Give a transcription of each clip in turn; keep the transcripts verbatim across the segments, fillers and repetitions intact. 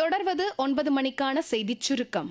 தொடர்வது ஒன்பது மணிக்கான செய்திச் சுருக்கம்.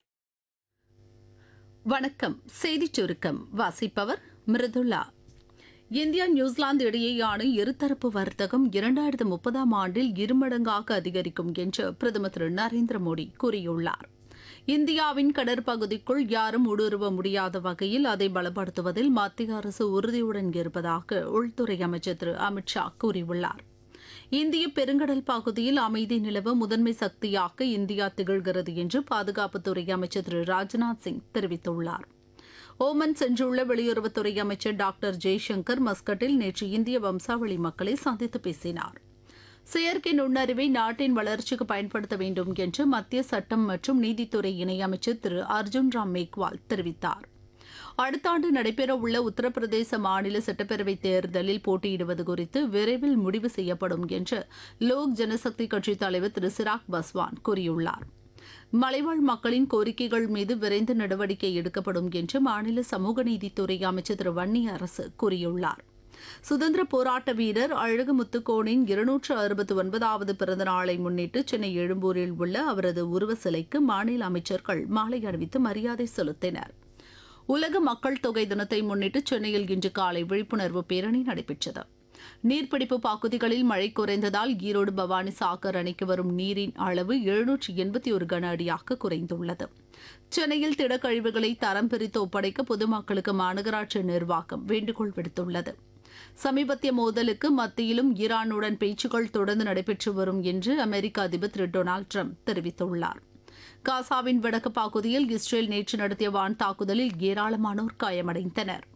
வணக்கம். செய்திச் சுருக்கம் வாசிப்பவர் மிருதுளா. இந்தியா நியூசிலாந்து இடையேயான இருதரப்பு வர்த்தகம் இரண்டாயிரத்து முப்பதாம் ஆண்டில் இருமடங்காக அதிகரிக்கும் என்று பிரதமர் திரு நரேந்திர மோடி கூறியுள்ளார். இந்தியாவின் கடற்பகுதிக்குள் யாரும் ஊடுருவ முடியாத வகையில் அதை பலப்படுத்துவதில் மத்திய அரசு உறுதியுடன் இருப்பதாக உள்துறை அமைச்சர் திரு அமித் ஷா கூறியுள்ளார். இந்திய பெருங்கடல் பகுதியில் அமைதி நிலவ முதன்மை சக்தியாக இந்தியா திகழ்கிறது என்று பாதுகாப்புத்துறை அமைச்சர் திரு ராஜ்நாத் சிங் தெரிவித்துள்ளார். ஓமன் சென்றுள்ள வெளியுறவுத்துறை அமைச்சர் டாக்டர் ஜெய்சங்கர் மஸ்கட்டில் நேற்று இந்திய வம்சாவளி மக்களை சந்தித்து பேசினார். செயற்கை நுண்ணறிவை நாட்டின் வளர்ச்சிக்கு பயன்படுத்த வேண்டும் என்று மத்திய சட்டம் மற்றும் நீதித்துறை இணையமைச்சர் திரு அர்ஜுன் ராம் மேக்வால் தெரிவித்தார். அடுத்த ஆண்டு நடைபெறவுள்ள உத்தரப்பிரதேச மாநில சட்டப்பேரவைத் தேர்தலில் போட்டியிடுவது குறித்து விரைவில் முடிவு செய்யப்படும் என்று லோக் ஜனசக்தி கட்சித் தலைவர் திரு சிராக் பஸ்வான் கூறியுள்ளார். மலைவாழ் மக்களின் கோரிக்கைகள் மீது விரைந்து நடவடிக்கை எடுக்கப்படும் என்று மாநில சமூக நீதித்துறை அமைச்சர் திரு வன்னியரசு கூறியுள்ளார். சுதந்திர போராட்ட வீரர் அழகு முத்துக்கோனின் இருநூற்று அறுபத்தி ஒன்பதாவது பிறந்த நாளை முன்னிட்டு சென்னை எழும்பூரில் உள்ள அவரது உருவ சிலைக்கு மாநில அமைச்சர்கள் மாலை அணிவித்து மரியாதை செலுத்தினர். உலக மக்கள் தொகை தினத்தை முன்னிட்டு சென்னையில் இன்று காலை விழிப்புணர்வு பேரணி நடைபெற்றது. நீர்பிடிப்பு பகுதிகளில் மழை குறைந்ததால் ஈரோடு பவானி சாகர் அணைக்கு வரும் நீரின் அளவு எழுநூற்று எண்பத்தி ஒரு கன அடியாக குறைந்துள்ளது. சென்னையில் திடக்கழிவுகளை தரம் பிரித்து ஒப்படைக்க பொதுமக்களுக்கு மாநகராட்சி நிர்வாகம் வேண்டுகோள் விடுத்துள்ளது. சமீபத்திய மோதலுக்கு மத்தியிலும் ஈரானுடன் பேச்சுக்கள் தொடர்ந்து நடைபெற்று வரும் என்று அமெரிக்க அதிபர் திரு டொனால்டு ட்ரம்ப் தெரிவித்துள்ளார். காசாவின் வடக்கு பகுதியில் இஸ்ரேல் நேற்று நடத்திய வான் தாக்குதலில் ஏராளமானோர் காயமடைந்தனர்.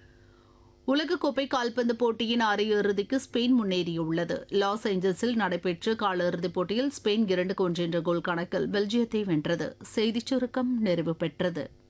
உலகக்கோப்பை கால்பந்து போட்டியின் அரையிறுதிக்கு ஸ்பெயின் முன்னேறியுள்ளது. லாஸ் ஏஞ்சல்ஸில் நடைபெற்ற காலிறுதிப் போட்டியில் ஸ்பெயின் இரண்டுக்கு ஒன்று என்ற கோல் கணக்கில் பெல்ஜியத்தை வென்றது. செய்திச் சுருக்கம் நிறைவு பெற்றது.